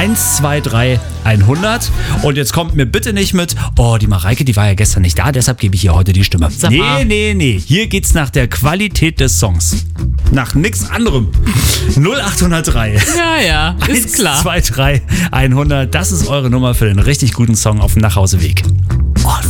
1, 2, 3, 100. Und jetzt kommt mir bitte nicht mit, oh, die Mareike, die war ja gestern nicht da, deshalb gebe ich ihr heute die Stimme. Nee. Hier geht's nach der Qualität des Songs. Nach nix anderem. 0803. Ja, ist 1, klar. 2, 3, 100. Das ist eure Nummer für den richtig guten Song auf dem Nachhauseweg. Oh,